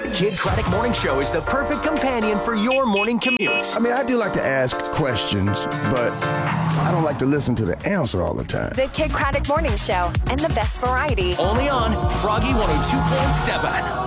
The Kid Craddock Morning Show is the perfect companion for your morning commute. I mean, I do like to ask questions, but I don't like to listen to the answer all the time. The Kid Craddock Morning Show and the best variety. Only on Froggy 102.7.